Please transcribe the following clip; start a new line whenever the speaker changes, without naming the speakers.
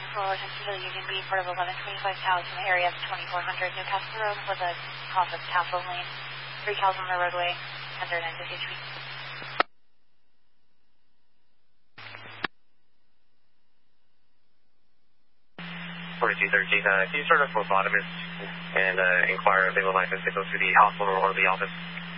Fullerton to the Union B, part of 1125 Towers in the area of 2400 Newcastle Road with a cross of Castle Lane. 3 cows on the roadway, under 950 HP.
4213, can you start a phlebotomist and inquire if they would like us to go to the hospital or the office?